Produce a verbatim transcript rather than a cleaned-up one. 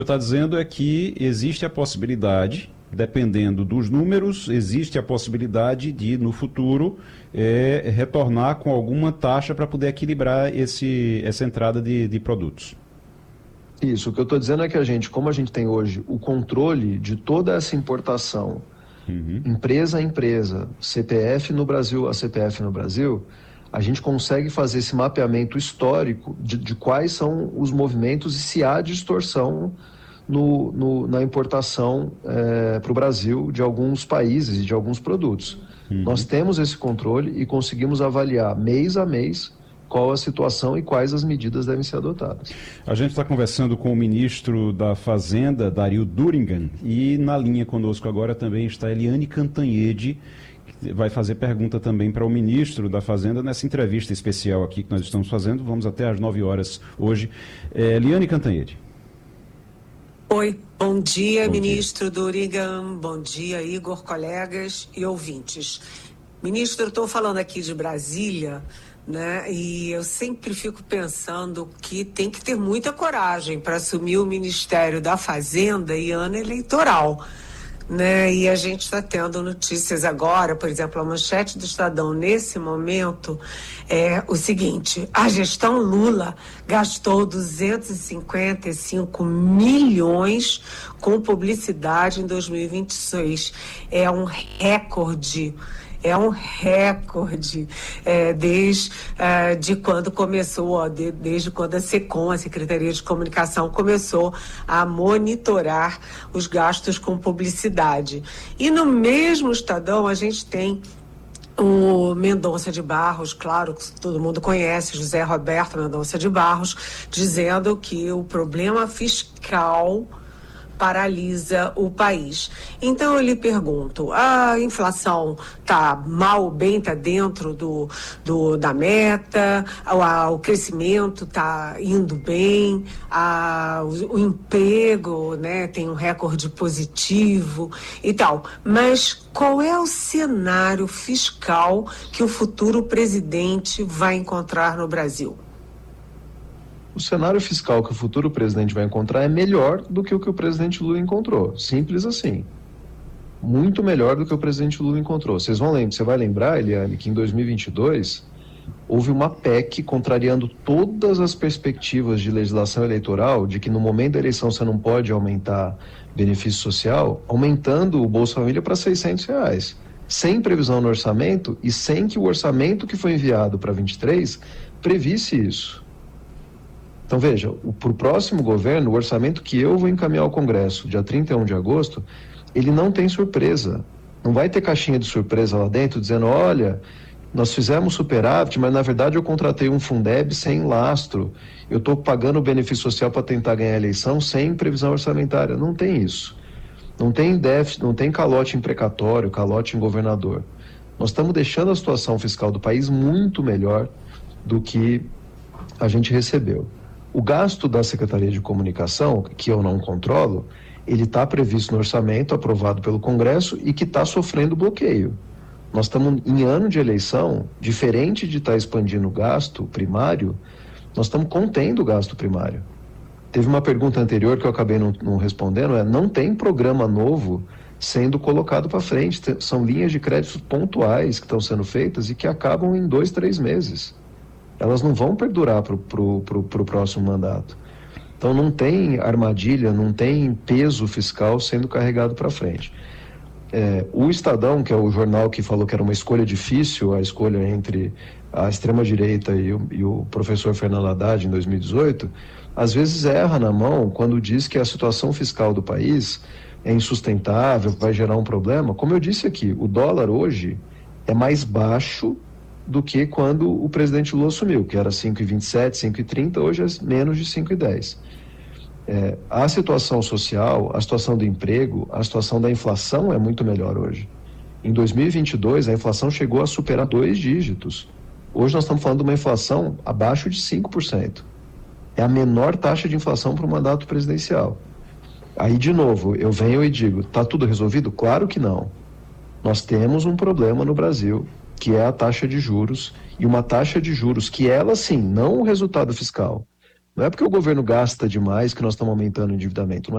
está dizendo é que existe a possibilidade, dependendo dos números, existe a possibilidade de, no futuro, é, retornar com alguma taxa para poder equilibrar esse, essa entrada de, de produtos. Isso, o que eu estou dizendo é que a gente, como a gente tem hoje o controle de toda essa importação, uhum. empresa a empresa, C P F no Brasil a C P F no Brasil, a gente consegue fazer esse mapeamento histórico de, de quais são os movimentos e se há distorção no, no, na importação é, para o Brasil de alguns países e de alguns produtos. Uhum. Nós temos esse controle e conseguimos avaliar mês a mês qual a situação e quais as medidas devem ser adotadas. A gente está conversando com o ministro da Fazenda, Dario Durigan, e na linha conosco agora também está Eliane Cantanhede, que vai fazer pergunta também para o ministro da Fazenda nessa entrevista especial aqui que nós estamos fazendo. Vamos até às nove horas hoje. É, Eliane Cantanhede. Oi, bom dia, bom ministro dia. Durigan, bom dia, Igor, colegas e ouvintes. Ministro, eu estou falando aqui de Brasília, né? E eu sempre fico pensando que tem que ter muita coragem para assumir o Ministério da Fazenda em ano eleitoral, né? E a gente está tendo notícias agora, por exemplo, a manchete do Estadão nesse momento é o seguinte: a gestão Lula gastou duzentos e cinquenta e cinco milhões com publicidade em dois mil e vinte e seis. É um recorde. É um recorde é, desde é, de quando começou, ó, de, desde quando a SECOM, a Secretaria de Comunicação, começou a monitorar os gastos com publicidade. E no mesmo Estadão a gente tem o Mendonça de Barros, claro que todo mundo conhece, José Roberto Mendonça de Barros, dizendo que o problema fiscal paralisa o país. Então eu lhe pergunto, a inflação está mal ou bem, está dentro do, do, da meta, a, o crescimento está indo bem, a, o, o emprego, né, tem um recorde positivo e tal, mas qual é o cenário fiscal que o futuro presidente vai encontrar no Brasil? O cenário fiscal que o futuro presidente vai encontrar é melhor do que o que o presidente Lula encontrou. Simples assim. Muito melhor do que o presidente Lula encontrou. Vocês vão lembrar, você vai lembrar, Eliane, que em dois mil e vinte e dois houve uma P E C contrariando todas as perspectivas de legislação eleitoral, de que no momento da eleição você não pode aumentar benefício social, aumentando o Bolsa Família para seiscentos reais. Sem previsão no orçamento e sem que o orçamento que foi enviado para vinte e três previsse isso. Então veja, para o próximo governo, o orçamento que eu vou encaminhar ao Congresso, dia trinta e um de agosto, ele não tem surpresa. Não vai ter caixinha de surpresa lá dentro dizendo, olha, nós fizemos superávit, mas na verdade eu contratei um Fundeb sem lastro. Eu estou pagando o benefício social para tentar ganhar a eleição sem previsão orçamentária. Não tem isso. Não tem déficit, não tem calote em precatório, calote em governador. Nós estamos deixando a situação fiscal do país muito melhor do que a gente recebeu. O gasto da Secretaria de Comunicação, que eu não controlo, ele está previsto no orçamento aprovado pelo Congresso e que está sofrendo bloqueio. Nós estamos em ano de eleição, diferente de estar tá expandindo o gasto primário, nós estamos contendo o gasto primário. Teve uma pergunta anterior que eu acabei não, não respondendo, é não tem programa novo sendo colocado para frente, são linhas de créditos pontuais que estão sendo feitas e que acabam em dois, três meses. Elas não vão perdurar para o pro, pro, pro próximo mandato. Então não tem armadilha, não tem peso fiscal sendo carregado para frente. É, o Estadão, que é o jornal que falou que era uma escolha difícil, a escolha entre a extrema-direita e o, e o professor Fernando Haddad em dois mil e dezoito, às vezes erra na mão quando diz que a situação fiscal do país é insustentável, vai gerar um problema. Como eu disse aqui, o dólar hoje é mais baixo do que quando o presidente Lula assumiu, que era cinco e vinte e sete, cinco e trinta, hoje é menos de cinco e dez. É, a situação social, a situação do emprego, a situação da inflação é muito melhor hoje. Em dois mil e vinte e dois, a inflação chegou a superar dois dígitos. Hoje nós estamos falando de uma inflação abaixo de cinco por cento. É a menor taxa de inflação para o mandato presidencial. Aí, de novo, eu venho e digo, está tudo resolvido? Claro que não. Nós temos um problema no Brasil, que é a taxa de juros, e uma taxa de juros que ela sim, não o resultado fiscal. Não é porque o governo gasta demais que nós estamos aumentando o endividamento, não é